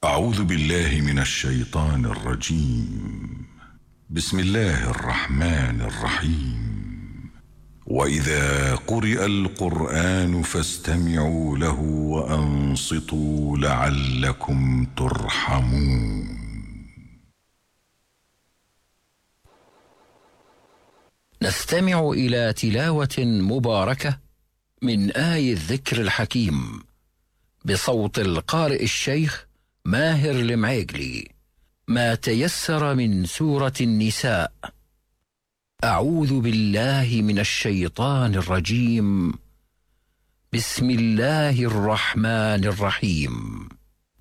أعوذ بالله من الشيطان الرجيم. بسم الله الرحمن الرحيم. وإذا قرئ القرآن فاستمعوا له وأنصتوا لعلكم ترحمون. نستمع إلى تلاوة مباركة من آي الذكر الحكيم بصوت القارئ الشيخ ماهر المعيقلي. ما تيسر من سورة النساء. أعوذ بالله من الشيطان الرجيم. بسم الله الرحمن الرحيم.